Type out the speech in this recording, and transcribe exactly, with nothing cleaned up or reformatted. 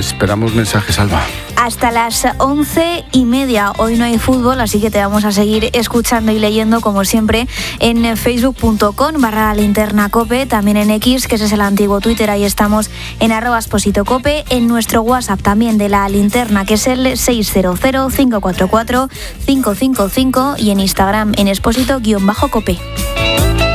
esperamos mensajes, Alba. Hasta las once y media. Hoy no hay fútbol, así que te vamos a seguir escuchando y leyendo, como siempre, en facebook punto com barra linterna cope, también en X, que ese es el antiguo Twitter, ahí estamos en arroba Expósito Cope, en nuestro WhatsApp también de la linterna, que es el seis cero cero, cinco cuatro cuatro, cinco cinco cinco, y en Instagram en Expósito-Cope.